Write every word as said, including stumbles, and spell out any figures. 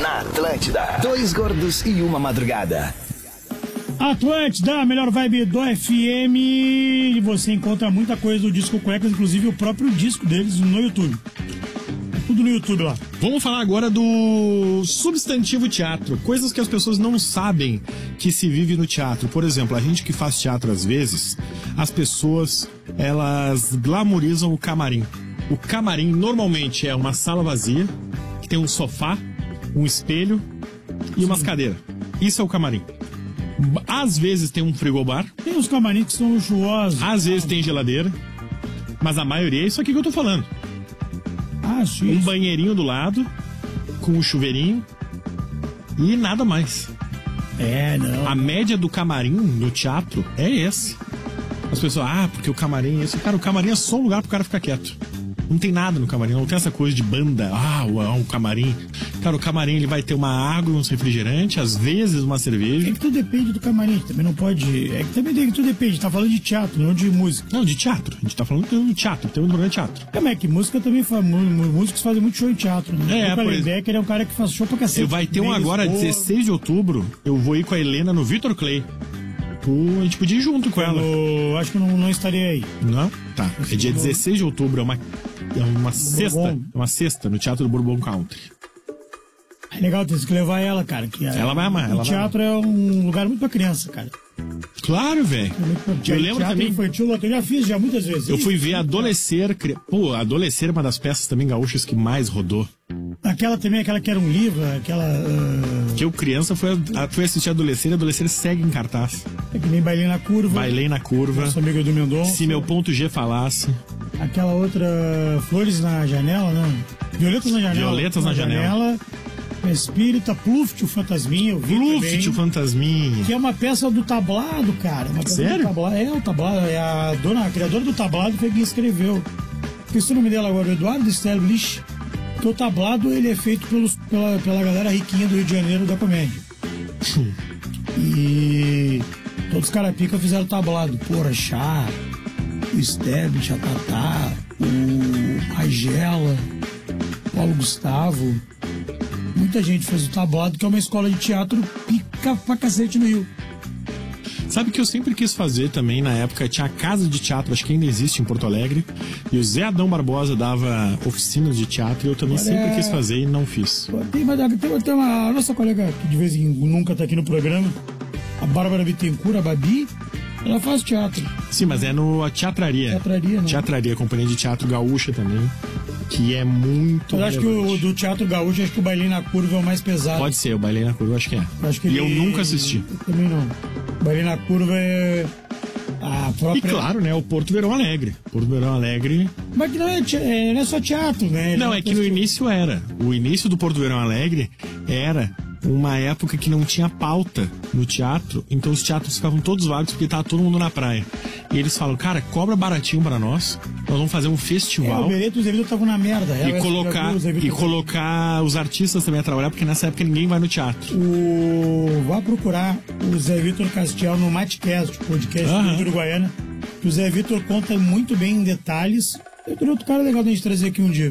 Na Atlântida, dois gordos e uma madrugada. Atlântida, a melhor vibe do F M. E você encontra muita coisa do Disco Cuecas, inclusive o próprio disco deles no YouTube. É tudo no YouTube lá. Vamos falar agora do substantivo teatro. Coisas que as pessoas não sabem que se vive no teatro. Por exemplo, a gente que faz teatro às vezes, as pessoas, elas glamorizam o camarim. O camarim normalmente é uma sala vazia, que tem um sofá, um espelho e Sim. umas cadeiras. Isso é o camarim. Às vezes tem um frigobar. Tem uns camarins que são luxuosos. Às vezes tem geladeira. Mas a maioria é isso aqui que eu tô falando. Ah, sim. Um banheirinho do lado, com um chuveirinho e nada mais. É, não. A média do camarim no teatro é esse. As pessoas, ah, porque o camarim é esse. Cara, o camarim é só um lugar pro cara ficar quieto. Não tem nada no camarim, não tem essa coisa de banda, ah, o, o camarim. Cara, o camarim ele vai ter uma água, um refrigerante, às vezes uma cerveja. É que tudo depende do camarim, também não pode... É que também tem que tudo depende, tá falando de teatro, não de música. Não, de teatro, a gente tá falando de teatro, tem um programa de teatro. É, mas é que música também faz, músicos fazem muito show em teatro, né? É, o Kallenbeck é um cara que faz show pra cacete. Vai ter um agora, dezesseis de outubro, eu vou ir com a Helena no Victor Clay. A gente podia ir junto com ela. Eu acho que não, não estarei aí. Não? Tá. É dia dezesseis de outubro, é uma, é uma sexta. É uma sexta no Teatro do Bourbon Country. É legal, tem que levar ela, cara. Que ela é, vai amar. O ela teatro vai é um lugar muito pra criança, cara. Claro, velho. Eu lembro teatro também. Infantil, eu já fiz já muitas vezes. Eu fui ver Adolescer. Pô, Adolescer é uma das peças também gaúchas que mais rodou. Aquela também, aquela que era um livro, aquela. Uh... Que eu, criança, fui, fui assistir Adolescer e Adolescer segue em cartaz. É que nem Bailei na Curva. Bailei na Curva. Nosso amigo do Mendonça. Se meu ponto G falasse. Aquela outra. Flores na Janela, não. Violetas na Janela. Violetas na, na janela. janela. Espírita, Pluft, o Fantasminha, eu vi Pluft, o Fantasminha. Que é uma peça do tablado, cara. Uma peça Sério? Do tablado. É, o tablado. É a dona, a criadora do tablado foi quem escreveu. Esqueci o nome dela agora, Eduardo Sterblitch. Que o tablado, ele é feito pelos, pela, pela galera riquinha do Rio de Janeiro da comédia. E todos os caras pica fizeram tablado. Porra, Chá, o Sterblitch, a Tatá, o Magela, Paulo Gustavo. Muita gente fez o tablado, que é uma escola de teatro pica pra cacete no Rio. Sabe que eu sempre quis fazer também, na época, tinha a casa de teatro, acho que ainda existe em Porto Alegre, e o Zé Adão Barbosa dava oficinas de teatro, e eu também Agora sempre é... quis fazer e não fiz. Tem, tem, tem uma a nossa colega que de vez em nunca tá aqui no programa, a Bárbara Bittencourt, a Babi, ela faz teatro. Sim, mas é no Teatraria. Teatraria, né? Teatraria, companhia de teatro gaúcha também, que é muito Eu acho relevante. Que o do Teatro Gaúcho, acho que o Bailei na Curva é o mais pesado. Pode ser, o Bailei na Curva, acho que é. Acho que e ele... eu nunca assisti. Eu também não. O Bailei na Curva é a própria... E claro, né, o Porto Verão Alegre. Porto Verão Alegre... Mas que não é, é, não é só teatro, né? Não, é que no início era. O início do Porto Verão Alegre era uma época que não tinha pauta no teatro, então os teatros ficavam todos vagos porque tava todo mundo na praia. E eles falam, cara, cobra baratinho pra nós, nós vamos fazer um festival. É, o Bereto e os Evitor estavam na merda. E, colocar, e colocar os artistas também a trabalhar, porque nessa época ninguém vai no teatro. O... Vá procurar o Zé Vitor Castiel no Matcast, o podcast uhum. do Uruguaiana, que o Zé Vitor conta muito bem em detalhes. Tem outro cara legal da gente trazer aqui um dia.